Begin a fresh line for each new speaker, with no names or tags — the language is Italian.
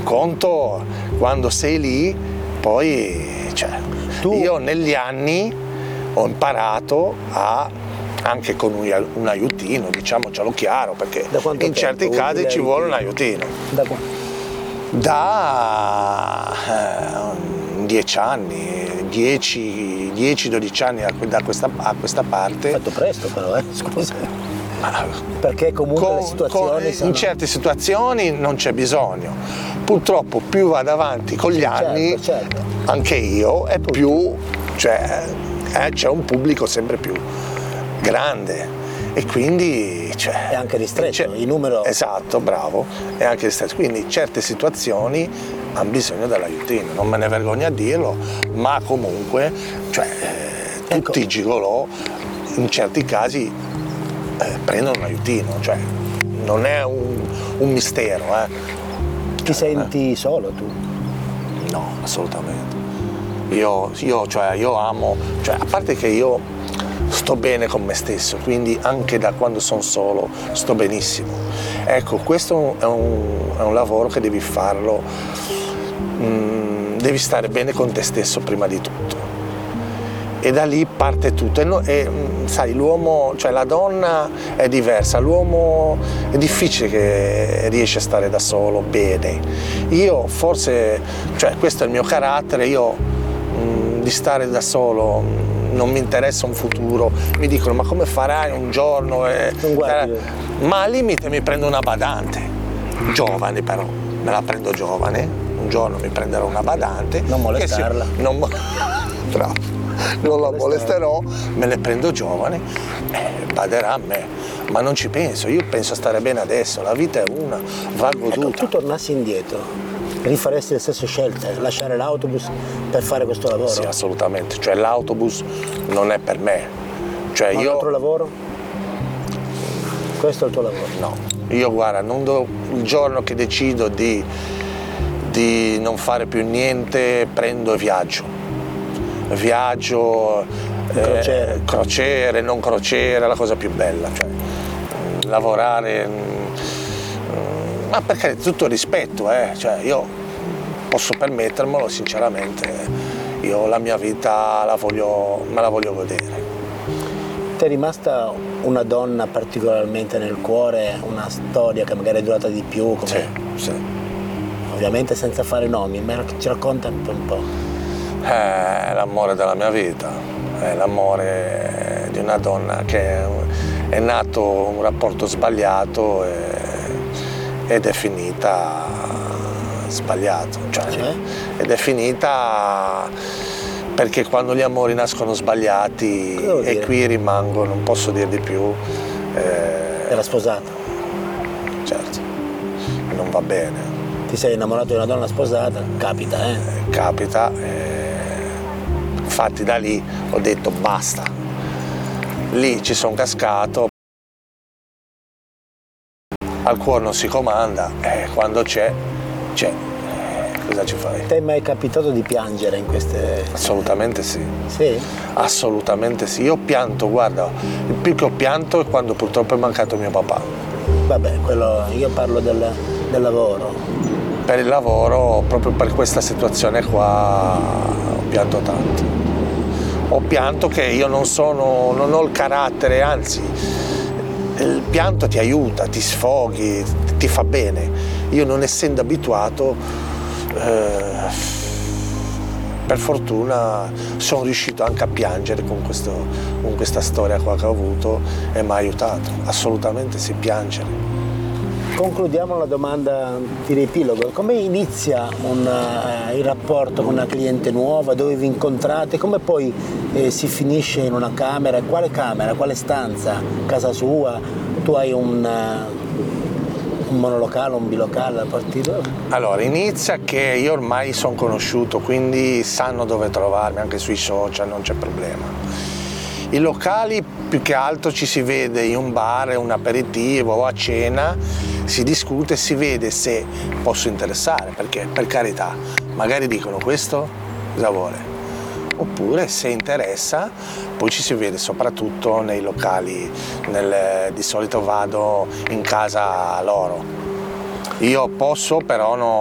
conto quando sei lì, poi io negli anni ho imparato anche con un aiutino, diciamocelo chiaro, perché in certi casi ci vuole un aiutino. Da 10 anni, 10-12 anni a questa parte.
Hai fatto presto però, scusa. Perché comunque le situazioni sono...
In certe situazioni non c'è bisogno. Purtroppo più vado avanti con gli anni,
certo.
Anche io, e più c'è un pubblico sempre più grande. E quindi
è anche ristretto il numero.
Esatto, bravo, è anche ristretto. Quindi certe situazioni hanno bisogno dell'aiutino, non me ne vergogno a dirlo, ma comunque tutti i gigolò in certi casi prendono un aiutino, non è un mistero.
Ti senti solo tu?
No, assolutamente. Io amo, a parte che io sto bene con me stesso, quindi anche da quando sono solo sto benissimo. Ecco, questo è un lavoro che devi farlo, devi stare bene con te stesso prima di tutto. E da lì parte tutto. Sai, l'uomo, la donna è diversa, l'uomo è difficile che riesce a stare da solo bene. Io forse, questo è il mio carattere, di stare da solo non mi interessa un futuro, mi dicono ma come farai un giorno? Ma al limite mi prendo una badante, giovane però, me la prendo giovane, un giorno mi prenderò una badante.
Non molestarla.
Bravo, non la molesterò, me le prendo giovane, baderà a me, ma non ci penso, io penso a stare bene adesso, la vita è una, va goduta.
Ecco, tu tornassi indietro, rifaresti le stesse scelte, lasciare l'autobus per fare questo lavoro?
Sì, assolutamente, l'autobus non è per me.
Ma un altro lavoro? Questo è il tuo lavoro?
No, io guarda, il giorno che decido di non fare più niente, prendo e viaggio, crociere, non crociere, è la cosa più bella, lavorare, ma perché tutto rispetto, io posso permettermelo sinceramente, io la mia vita me la voglio godere.
Ti è rimasta una donna particolarmente nel cuore, una storia che magari è durata di più?
Sì.
Ovviamente senza fare nomi, ma ci racconta un po'.
È l'amore della mia vita, è l'amore di una donna che è nato un rapporto sbagliato ed è finita sbagliato, ed è finita perché quando gli amori nascono sbagliati e qui rimango, non posso dire di più.
Era sposata?
Certo, non va bene.
Ti sei innamorato di una donna sposata? Capita,
Capita, infatti da lì ho detto basta, lì ci sono cascato, al cuore non si comanda, quando c'è, cosa ci fai?
Ti è mai capitato di piangere in queste...
Assolutamente sì.
Sì?
Assolutamente sì, io pianto, guarda, il più che ho pianto è quando purtroppo è mancato mio papà.
Vabbè, io parlo del lavoro.
Per il lavoro, proprio per questa situazione qua, ho pianto tanto. Ho pianto che io non ho il carattere, anzi, il pianto ti aiuta, ti sfoghi, ti fa bene. Io non essendo abituato, per fortuna sono riuscito anche a piangere con questa storia qua che ho avuto e mi ha aiutato, assolutamente sì, piangere.
Concludiamo la domanda di riepilogo. Come inizia il rapporto con una cliente nuova? Dove vi incontrate? Come poi si finisce in una camera? Quale stanza? Casa sua? Tu hai un monolocale, un bilocale a partire?
Allora, inizia che io ormai sono conosciuto, quindi sanno dove trovarmi, anche sui social, non c'è problema. I locali più che altro ci si vede in un bar, un aperitivo o a cena, si discute, si vede se posso interessare, perché per carità, magari dicono questo cosa vuole, oppure se interessa poi ci si vede soprattutto nei locali, di solito vado in casa loro. Io posso però